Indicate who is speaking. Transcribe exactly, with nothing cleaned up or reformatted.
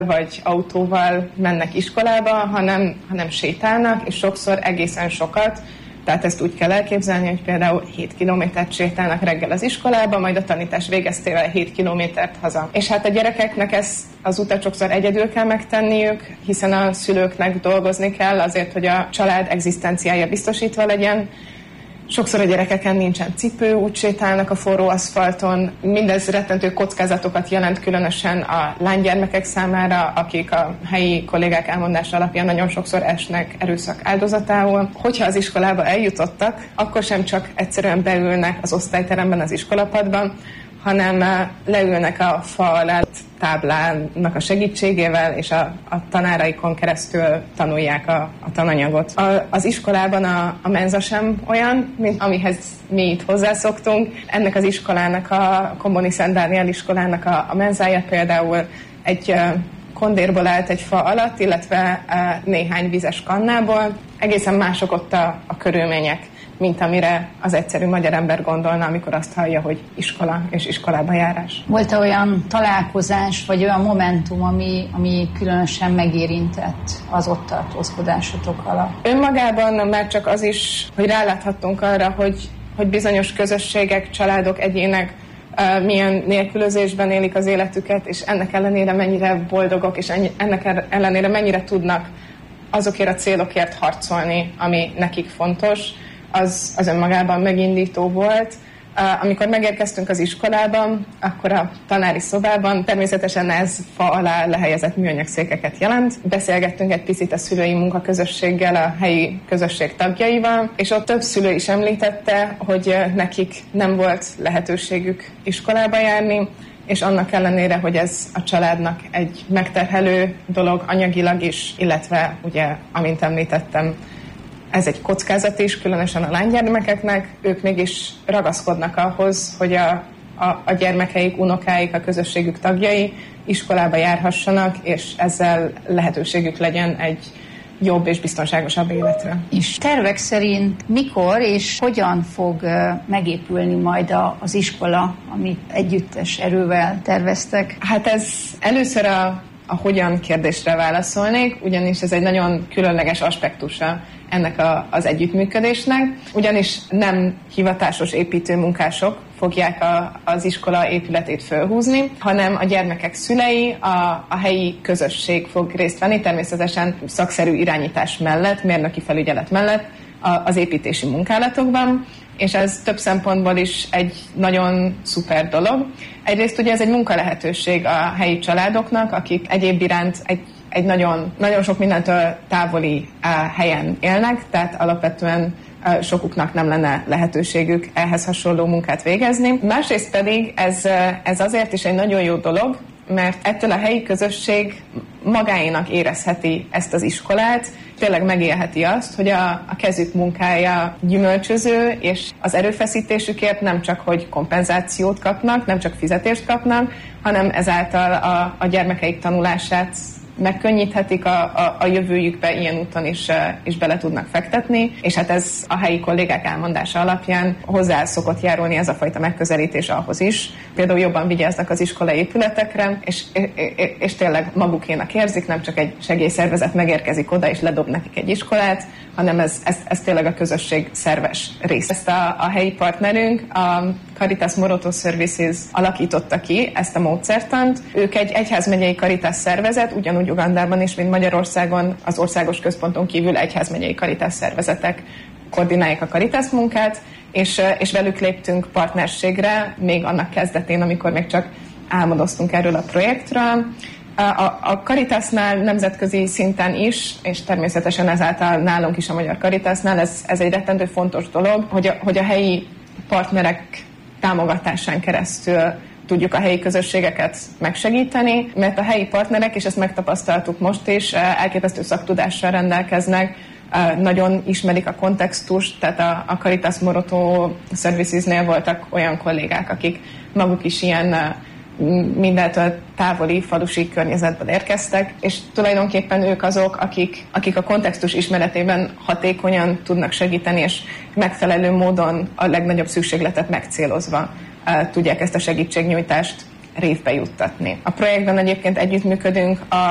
Speaker 1: vagy autóval mennek iskolába, hanem, hanem sétálnak, és sokszor egészen sokat. Tehát ezt úgy kell elképzelni, hogy például hét kilométert sétálnak reggel az iskolába, majd a tanítás végeztével hét kilométert haza. És hát a gyerekeknek ezt az utat sokszor egyedül kell megtenniük, hiszen a szülőknek dolgozni kell azért, hogy a család egzisztenciája biztosítva legyen. Sokszor a gyerekeken nincsen cipő, úgy sétálnak a forró aszfalton. Mindez rettentő kockázatokat jelent különösen a lánygyermekek számára, akik a helyi kollégák elmondása alapján nagyon sokszor esnek erőszak áldozatául. Hogyha az iskolába eljutottak, akkor sem csak egyszerűen beülnek az osztályteremben, az iskolapadban, hanem leülnek a fa alá táblának a segítségével, és a, a tanáraikon keresztül tanulják a, a tananyagot. A, az iskolában a, a menza sem olyan, mint amihez mi itt hozzászoktunk. Ennek az iskolának, a Komboni Szent Dániel iskolának a, a menzája például egy kondérból állt egy fa alatt, illetve néhány vizes kannából. Egészen mások ott a, a körülmények, mint amire az egyszerű magyar ember gondolna, amikor azt hallja, hogy iskola és iskolába járás.
Speaker 2: Volt-e olyan találkozás, vagy olyan momentum, ami, ami különösen megérintett az ott tartózkodásotok alatt?
Speaker 1: Önmagában már csak az is, hogy ráláthattunk arra, hogy, hogy bizonyos közösségek, családok, egyének uh, milyen nélkülözésben élik az életüket, és ennek ellenére mennyire boldogok, és ennek ellenére mennyire tudnak azokért a célokért harcolni, ami nekik fontos. Az, az önmagában megindító volt. Amikor megérkeztünk az iskolában, akkor a tanári szobában természetesen ez fa alá lehelyezett műanyag székeket jelent. Beszélgettünk egy picit a szülői munkaközösséggel, a helyi közösség tagjaival, és ott több szülő is említette, hogy nekik nem volt lehetőségük iskolába járni, és annak ellenére, hogy ez a családnak egy megterhelő dolog anyagilag is, illetve ugye, amint említettem, ez egy kockázat is, különösen a lánygyermekeknek, ők mégis ragaszkodnak ahhoz, hogy a, a, a gyermekeik, unokáik, a közösségük tagjai iskolába járhassanak, és ezzel lehetőségük legyen egy jobb és biztonságosabb életre.
Speaker 2: És tervek szerint mikor és hogyan fog megépülni majd az iskola, amit együttes erővel terveztek?
Speaker 1: Hát ez először a, a hogyan kérdésre válaszolnék, ugyanis ez egy nagyon különleges aspektusa ennek a, az együttműködésnek, ugyanis nem hivatásos építőmunkások fogják a, az iskola épületét fölhúzni, hanem a gyermekek szülei, a, a helyi közösség fog részt venni, természetesen szakszerű irányítás mellett, mérnöki felügyelet mellett a, az építési munkálatokban, és ez több szempontból is egy nagyon szuper dolog. Egyrészt ugye ez egy munkalehetőség a helyi családoknak, akik egyéb iránt egy egy nagyon, nagyon sok mindentől távoli uh, helyen élnek, tehát alapvetően uh, sokuknak nem lenne lehetőségük ehhez hasonló munkát végezni. Másrészt pedig ez, uh, ez azért is egy nagyon jó dolog, mert ettől a helyi közösség magáénak érezheti ezt az iskolát, tényleg megélheti azt, hogy a, a kezük munkája gyümölcsöző, és az erőfeszítésükért nem csak, hogy kompenzációt kapnak, nem csak fizetést kapnak, hanem ezáltal a, a gyermekeik tanulását megkönnyíthetik, a, a, a jövőjükbe ilyen úton is, is bele tudnak fektetni, és hát ez a helyi kollégák elmondása alapján hozzá szokott járulni ez a fajta megközelítés ahhoz is. Például jobban vigyáznak az iskolai épületekre, és, és, és tényleg magukénak érzik, nem csak egy segélyszervezet megérkezik oda és ledob nekik egy iskolát, hanem ez, ez, ez tényleg a közösség szerves része. Ezt a, a helyi partnerünk, a Caritas Moroto Services alakította ki ezt a módszertant. Ők egy egyházmegyei Caritas szervezet, ugyanúgy Ugandában is, mint Magyarországon az országos központon kívül egyházmegyei Caritas szervezetek koordinálják a Caritas munkát, és, és velük léptünk partnerségre, még annak kezdetén, amikor még csak álmodoztunk erről a projektről. A, a Caritasnál nemzetközi szinten is, és természetesen ezáltal nálunk is a Magyar Caritasnál, ez, ez egy rettentő fontos dolog, hogy a, hogy a helyi partnerek támogatásán keresztül tudjuk a helyi közösségeket megsegíteni, mert a helyi partnerek, és ezt megtapasztaltuk most is, elképesztő szaktudással rendelkeznek, nagyon ismerik a kontextust, tehát a, a Caritas Moroto Servicesnél voltak olyan kollégák, akik maguk is ilyen mindentől távoli falusi környezetből érkeztek, és tulajdonképpen ők azok, akik, akik a kontextus ismeretében hatékonyan tudnak segíteni, és megfelelő módon a legnagyobb szükségletet megcélozva uh, tudják ezt a segítségnyújtást révbe juttatni. A projektben egyébként együttműködünk a